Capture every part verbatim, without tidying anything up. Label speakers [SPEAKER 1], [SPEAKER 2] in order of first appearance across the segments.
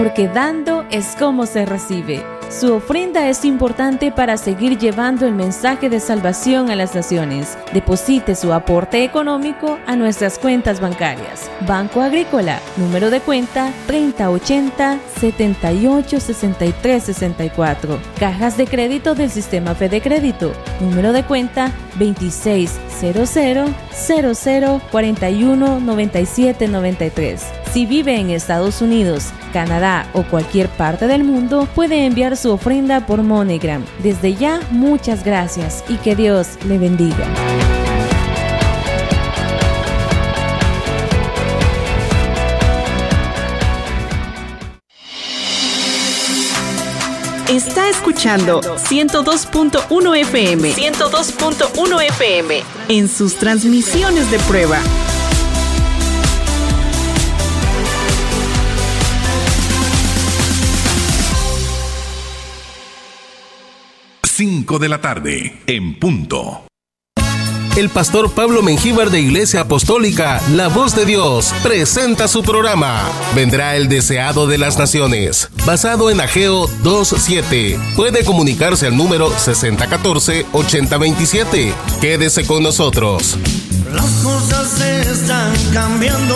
[SPEAKER 1] porque dando es como se recibe. Su ofrenda es importante para seguir llevando el mensaje de salvación a las naciones. Deposite su aporte económico a nuestras cuentas bancarias. Banco Agrícola, número de cuenta treinta ochenta, setenta y ocho, sesenta y tres, sesenta y cuatro. Cajas de crédito del Sistema Fede Crédito, número de cuenta veintiséis cero cero, cero cero, cuarenta y uno, noventa y siete, noventa y tres. Si vive en Estados Unidos, Canadá o cualquier parte del mundo, puede enviar su ofrenda por MoneyGram. Desde ya, muchas gracias y que Dios le bendiga.
[SPEAKER 2] Está escuchando ciento dos punto uno F M, ciento dos punto uno F M en sus transmisiones de prueba.
[SPEAKER 3] cinco de la tarde, en punto.
[SPEAKER 4] El pastor Pablo Mengíbar de Iglesia Apostólica, La Voz de Dios, presenta su programa Vendrá el Deseado de las Naciones, basado en Ageo dos siete. Puede comunicarse al número sesenta catorce, ochenta veintisiete. Quédese con nosotros.
[SPEAKER 5] Las cosas están cambiando.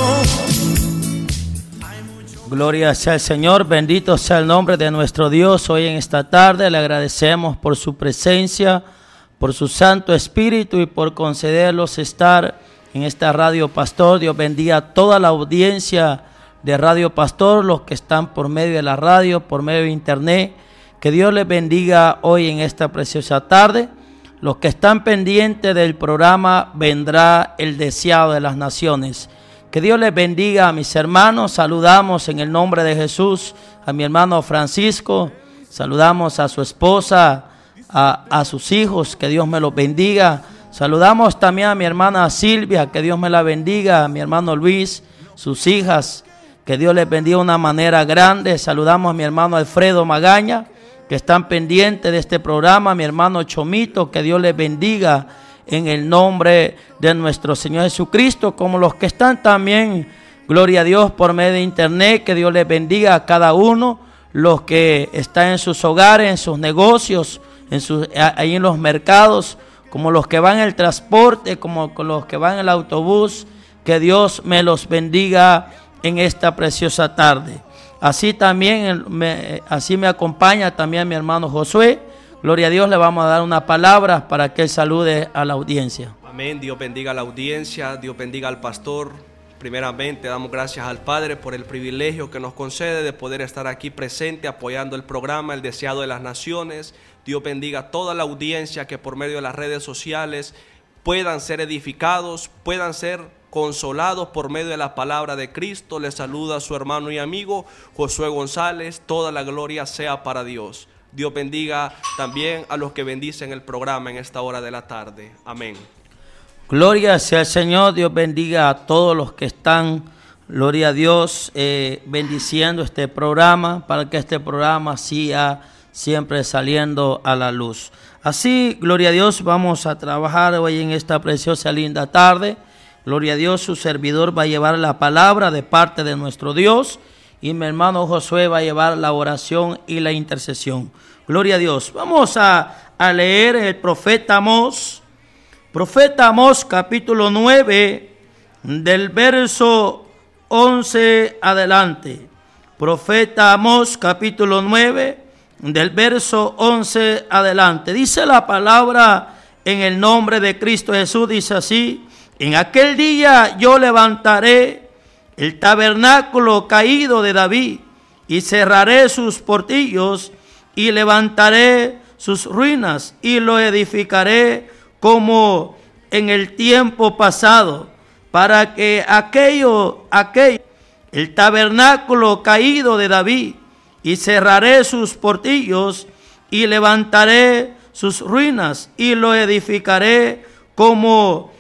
[SPEAKER 6] Gloria sea al Señor, bendito sea el nombre de nuestro Dios. Hoy en esta tarde le agradecemos por su presencia, por su Santo Espíritu y por concederlos estar en esta Radio Pastor. Dios bendiga a toda la audiencia de Radio Pastor, los que están por medio de la radio, por medio de internet. Que Dios les bendiga hoy en esta preciosa tarde. Los que están pendientes del programa Vendrá el Deseado de las Naciones. Que Dios les bendiga a mis hermanos. Saludamos en el nombre de Jesús a mi hermano Francisco. Saludamos a su esposa, a, a sus hijos. Que Dios me los bendiga. Saludamos también a mi hermana Silvia. Que Dios me la bendiga. A mi hermano Luis, sus hijas. Que Dios les bendiga de una manera grande. Saludamos a mi hermano Alfredo Magaña, que están pendientes de este programa. A mi hermano Chomito. Que Dios les bendiga en el nombre de nuestro Señor Jesucristo, como los que están también, gloria a Dios, por medio de internet. Que Dios les bendiga a cada uno, los que están en sus hogares, en sus negocios, en sus, ahí en los mercados, como los que van en el transporte, como los que van en el autobús. Que Dios me los bendiga en esta preciosa tarde. Así también, me, así me acompaña también mi hermano Josué. Gloria a Dios, le vamos a dar una palabra para que él salude a la audiencia.
[SPEAKER 7] Amén, Dios bendiga a la audiencia, Dios bendiga al pastor. Primeramente damos gracias al Padre por el privilegio que nos concede de poder estar aquí presente apoyando el programa El Deseado de las Naciones. Dios bendiga a toda la audiencia que por medio de las redes sociales puedan ser edificados, puedan ser consolados por medio de la palabra de Cristo. Les saluda a su hermano y amigo Josué González. Toda la gloria sea para Dios. Dios bendiga también a los que bendicen el programa en esta hora de la tarde. Amén.
[SPEAKER 6] Gloria sea al Señor. Dios bendiga a todos los que están, gloria a Dios, eh, bendiciendo este programa, para que este programa siga siempre saliendo a la luz. Así, gloria a Dios, vamos a trabajar hoy en esta preciosa linda tarde. Gloria a Dios, su servidor va a llevar la palabra de parte de nuestro Dios, y mi hermano Josué va a llevar la oración y la intercesión. Gloria a Dios. Vamos a, a leer el profeta Amós. Profeta Amós, capítulo nueve, del verso once adelante. Profeta Amós, capítulo nueve, del verso once adelante. Dice la palabra en el nombre de Cristo Jesús, dice así: en aquel día yo levantaré el tabernáculo caído de David, y cerraré sus portillos, y levantaré sus ruinas, y lo edificaré como en el tiempo pasado, para que aquello, aquello, el tabernáculo caído de David, y cerraré sus portillos, y levantaré sus ruinas, y lo edificaré como